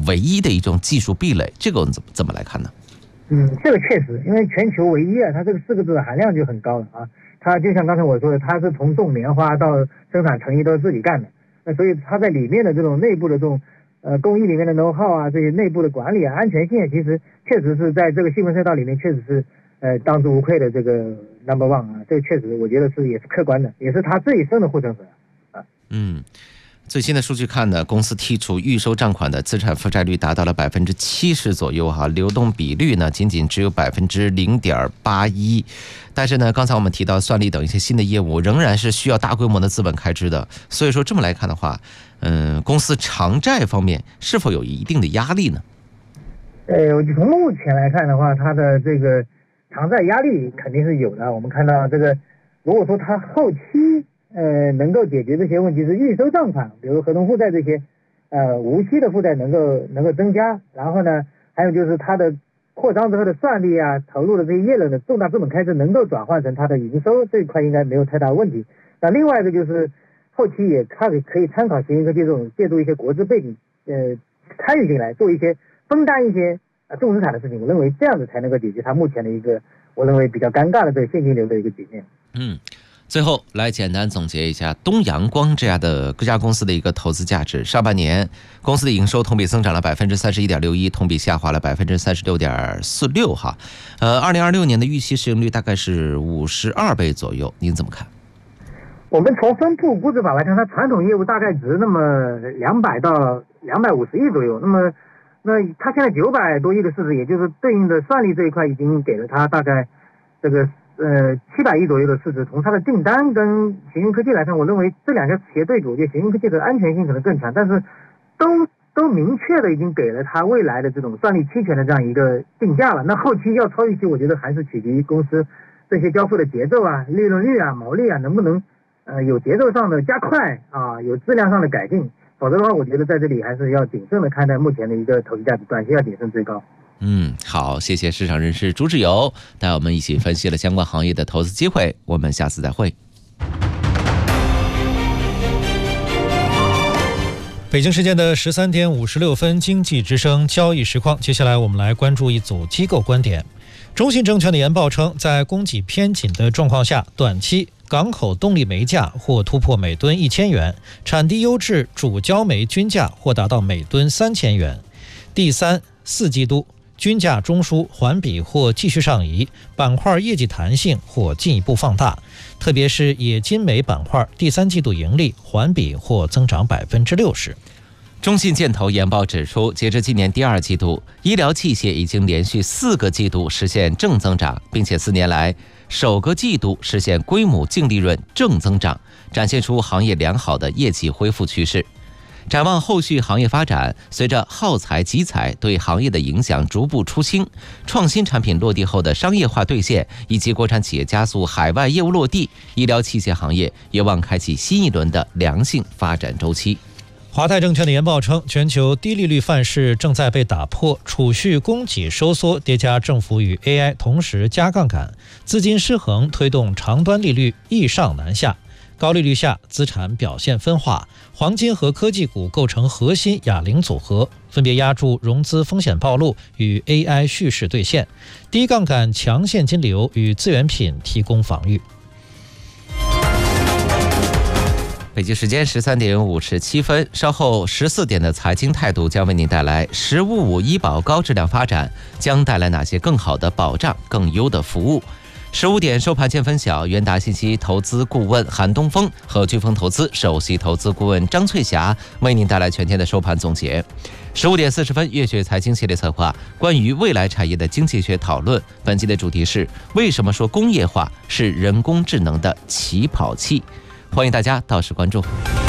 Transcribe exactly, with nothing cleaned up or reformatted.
唯一的一种技术壁垒，这个我们怎么怎么来看呢？ 嗯，这个确实，因为全球唯一啊，它这个四个字的含量就很高了啊。它就像刚才我说的，它是从种棉花到生产成衣都是自己干的，那所以它在里面的这种内部的这种呃工艺里面的 know how 啊，这些内部的管理啊、安全性啊，其实确实是在这个细分赛道里面确实是呃当之无愧的这个 number one 啊，这个确实我觉得是也是客观的，也是他自己生的护城河啊。 嗯。最新的数据看呢，公司剔除预收账款的资产负债率达到了百分之七十左右哈，流动比率呢仅仅只有百分之零点八一。但是呢，刚才我们提到算力等一些新的业务，仍然是需要大规模的资本开支的。所以说这么来看的话，嗯，公司偿债方面是否有一定的压力呢？ 呃，从目前来看的话，它的这个偿债压力肯定是有的。我们看到这个，如果说它后期呃，能够解决这些问题是预收账款，比如合同负债这些，呃，无息的负债能够能够增加，然后呢，还有就是它的扩张之后的算力啊，投入的这些业务的重大资本开支能够转换成它的营收，这一块应该没有太大问题。那另外一个就是后期也它可以参考协议和这种借助一些国资背景，呃，参与进来做一些分担一些呃重资产的事情，我认为这样子才能够解决它目前的一个我认为比较尴尬的这个现金流的一个局面。 嗯。最后来简单总结一下东阳光这样的各家公司的一个投资价值。上半年公司的营收同比增长了百分之三十一点六一，同比下滑了百分之三十六点四六哈。呃，二零二六年的预期市盈率大概是五十二倍左右，您怎么看？ 我们从分布估值法来看，它传统业务大概值那么两百到两百五十亿左右。那么，那它现在九百多亿的市值，也就是对应的算力这一块已经给了它大概这个。呃，七百亿左右的市值，从它的订单跟行云科技来看，我认为这两家企业对比，我觉得行云科技的安全性可能更强，但是都都明确的已经给了它未来的这种算力期权的这样一个定价了。那后期要超预期，我觉得还是取决于公司这些交付的节奏啊、利润率啊、毛利啊，能不能呃有节奏上的加快啊，有质量上的改进。否则的话，我觉得在这里还是要谨慎的看待目前的一个投资价值，短期要谨慎追高。 嗯，好，谢谢市场人士朱志友带我们一起分析了相关行业的投资机会，我们下次再会。 北京时间的十三点五十六分，经济之声交易实况，接下来我们来关注一组机构观点。中信证券的研报称，在供给偏紧的状况下，短期港口动力煤价或突破每吨一千元，产地优质主焦煤均价或达到每吨三千元。第三、四季度均价中枢环比或继续上移，板块业绩弹性或进一步放大，特别是冶金煤板块第三季度盈利环比或增长百分之六十。 中信建投研报指出，截至今年第二季度，医疗器械已经连续四个季度实现正增长，并且四年来首个季度实现规模净利润正增长，展现出行业良好的业绩恢复趋势。展望后续行业发展，随着耗材集采对行业的影响逐步出清，创新产品落地后的商业化兑现，以及国产企业加速海外业务落地，医疗器械行业有望开启新一轮的良性发展周期。 华泰证券的研报称，全球低利率范式正在被打破，储蓄供给收缩叠加政府与 A I 同时加杠杆，资金失衡推动长端利率易上难下。高利率下，资产表现分化，黄金和科技股构成核心哑铃组合，分别压住融资风险暴露与 A I 蓄势兑现，低杠杆强现金流与资源品提供防御。 北京时间十三点五十七分，稍后十四点的财经态度将为您带来十五五医保高质量发展将带来哪些更好的保障、更优的服务。十五点收盘前分晓，元达信息投资顾问韩东风和飓风投资首席投资顾问张翠霞为您带来全天的收盘总结。十五点四十分，月学财经系列策划关于未来产业的经济学讨论，本期的主题是为什么说工业化是人工智能的起跑器。欢迎大家到时关注。